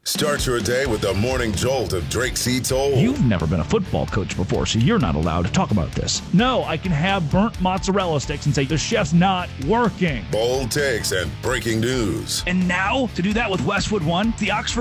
Start your day with the morning jolt of Drake C. Toll. You've never been a football coach before, so you're not allowed to talk about this. No, I can have burnt mozzarella sticks and say the chef's not working. Bold takes and breaking news. And now, to do that with Westwood One, the Oxford